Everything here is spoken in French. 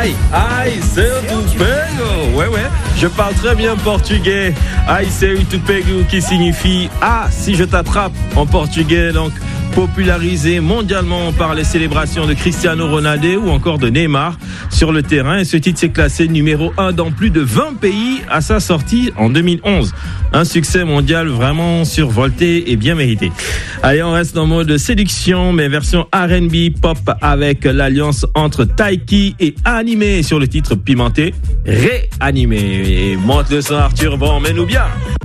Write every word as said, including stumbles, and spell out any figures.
Aïe, aïe, c'est tu pego. Ouais, ouais, je parle très bien portugais. Aïe, c'est tu pego qui signifie ah, si je t'attrape en portugais. Donc, popularisé mondialement par les célébrations de Cristiano Ronaldo ou encore de Neymar sur le terrain. Et ce titre s'est classé numéro un dans plus de vingt pays à sa sortie en deux mille onze. Un succès mondial vraiment survolté et bien mérité. Allez, on reste en mode séduction, mais version R and B pop avec l'alliance entre Taiki et Animé sur le titre pimenté Réanimé. Et monte le son Arthur, bon, mets-nous bien.